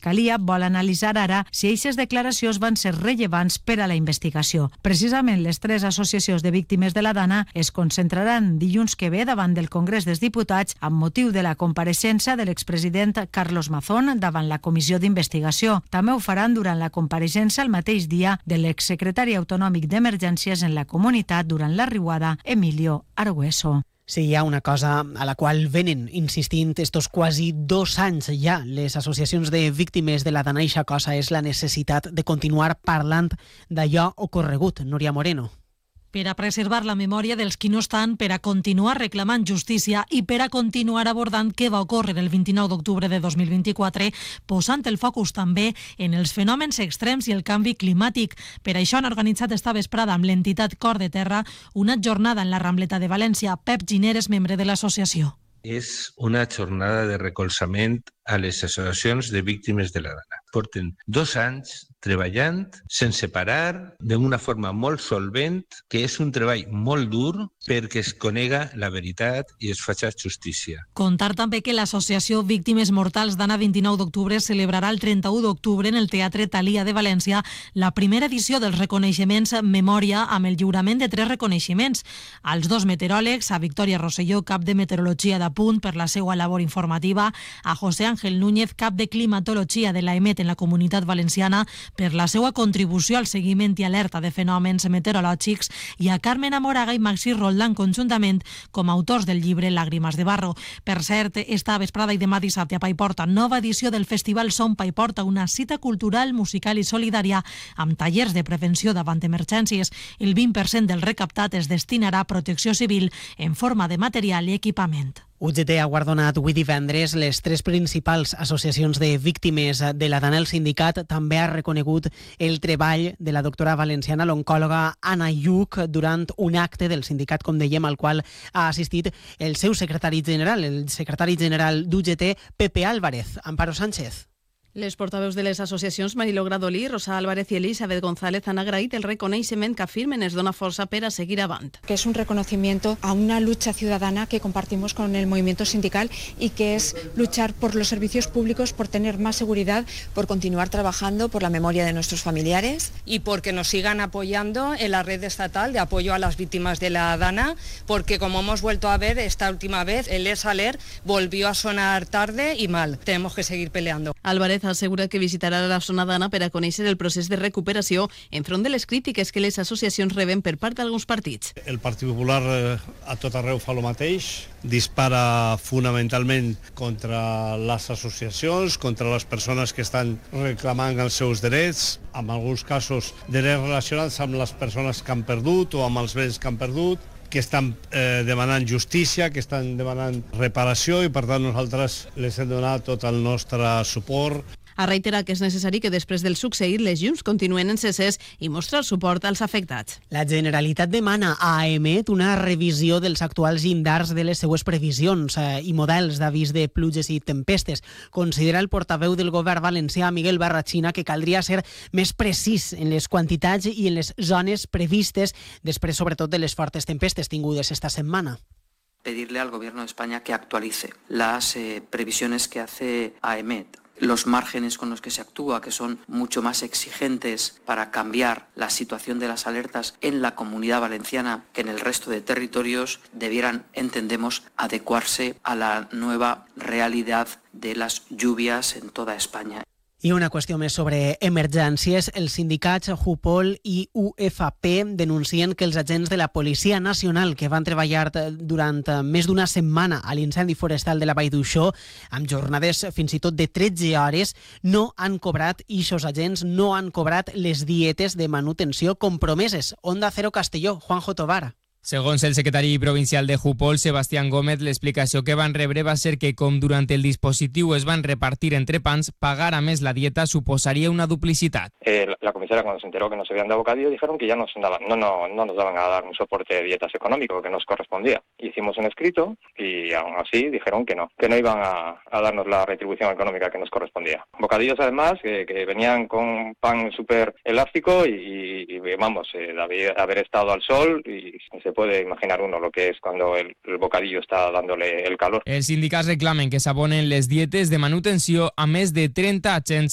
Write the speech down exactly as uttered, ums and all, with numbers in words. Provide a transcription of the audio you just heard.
Fiscalia vol analitzar ara si aquestes declaracions van ser rellevants per a la investigació. Precisament les tres associacions de víctimes de la Dana es concentraran dilluns que ve davant del Congrés dels Diputats amb motiu de la compareixença de l'expresident Carlos Mazón davant la comissió d'investigació. També ho faran durant la compareixença el mateix dia de l'exsecretari autonòmic d'Emergències en la comunitat durant la riuada, Emilio Argueso. Si hi ha una cosa a la qual venen insistint estos quasi dos anys ja les associacions de víctimes de la danaixa cosa és la necessitat de continuar parlant d'allò ocorregut. Núria Moreno. Per a preservar la memòria dels qui no estan, per a continuar reclamant justícia i per a continuar abordant què va ocórrer el vint-i-nou d'octubre de dos mil vint-i-quatre, posant el focus també en els fenòmens extrems i el canvi climàtic. Per això han organitzat esta vesprada amb l'entitat Cor de Terra una jornada en la Rambleta de València. Pep Giner és membre de l'associació. És una jornada de recolzament a les associacions de víctimes de la Dana. Porten dos anys treballant sense parar, d'una forma molt solvent, que és un treball molt dur perquè es conega la veritat i es faci justícia. Contar també que l'associació Víctimes Mortals Dana vint-i-nou d'octubre celebrarà el trenta-u d'octubre en el Teatre Thalia de València la primera edició dels reconeixements Memòria amb el lliurament de tres reconeixements. Als dos meteoròlegs, a Victòria Rosselló, cap de Meteorologia d'Apunt per la seva labor informativa, a José Ángel Núñez, cap de Climatologia de l'A E M E T en la Comunitat Valenciana, per la seva contribució al seguiment i alerta de fenòmens meteorològics, i a Carmen Amoraga i Maxi Roldán conjuntament com a autors del llibre Làgrimes de Barro. Per cert, esta vesprada i demà dissabte a Paiporta, nova edició del Festival Som Paiporta, una cita cultural, musical i solidària amb tallers de prevenció davant emergències. El vint per cent del recaptat es destinarà a protecció civil en forma de material i equipament. U G T ha guardonat avui divendres les tres principals associacions de víctimes de la Dana. El sindicat també ha reconegut el treball de la doctora valenciana, l'oncòloga Anna Lluc, durant un acte del sindicat, com dèiem, al qual ha assistit el seu secretari general, el secretari general d'U G T, Pepe Álvarez. Amparo Sánchez. Les portaveus de les associacions Mariló Gradolí, Rosa Álvarez i Elisabeth González han agraït el reconeixement que afirmen es dona força per a seguir avant. Que es un reconocimiento a una lucha ciudadana que compartimos con el movimiento sindical y que es luchar por los servicios públicos, por tener más seguridad, por continuar trabajando por la memoria de nuestros familiares. Y porque nos sigan apoyando en la red estatal de apoyo a las víctimas de la Dana, porque como hemos vuelto a ver esta última vez, el Es Aler volvió a sonar tarde y mal. Tenemos que seguir peleando. Álvarez assegura que visitarà la zona Dana per a conèixer el procés de recuperació enfront de les crítiques que les associacions reben per part d'alguns partits. El Partit Popular eh, a tot arreu fa el mateix, dispara fonamentalment contra les associacions, contra les persones que estan reclamant els seus drets, en alguns casos drets relacionats amb les persones que han perdut o amb els béns que han perdut, que estan eh, demanant justícia, que estan demanant reparació, i per tant nosaltres les hem donat tot el nostre suport. Ha reiterat que és necessari que després del succeït les llums continuen enceses i mostrar suport als afectats. La Generalitat demana a A E M E T una revisió dels actuals llindars de les seues previsions eh, i models d'avís de pluges i tempestes. Considera el portaveu del govern valencià, Miguel Barrachina, que caldria ser més precís en les quantitats i en les zones previstes després, sobretot, de les fortes tempestes tingudes esta setmana. Pedirle al Gobierno de España que actualice las eh, previsiones que hace A E M E T. Los márgenes con los que se actúa, que son mucho más exigentes para cambiar la situación de las alertas en la Comunidad Valenciana que en el resto de territorios, debieran, entendemos, adecuarse a la nueva realidad de las lluvias en toda España. I una qüestió més sobre emergències. Els sindicats JUPOL i U F P denuncien que els agents de la Policia Nacional que van treballar durant més d'una setmana a l'incendi forestal de la Vall d'Uixó, amb jornades fins i tot de tretze hores, no han cobrat, i aquests agents no han cobrat les dietes de manutenció compromeses. Onda Cero Castelló, Juanjo Tobar. Segons el secretari provincial de JUPOL, Sebastián Gómez, l'explicació que van rebre va ser que, com durant el dispositiu es van repartir entre pans, pagar a més la dieta suposaría una duplicidad. Eh, la comisaria, cuando se enteró que no se habían dado bocadillo, dijeron que ya nos daban, no, no, no nos daban a dar un soporte de dietas económico que nos correspondía. Hicimos un escrito y aún así dijeron que no, que no iban a, a darnos la retribución económica que nos correspondía. Bocadillos, además, que, que venían con pan súper elástico y, y, y vamos, eh, de haber estado al sol, y se puede imaginar uno lo que es cuando el, el bocadillo está dándole el calor. Els sindicats reclamen que s'abonen les dietes de manutenció a més de trenta agents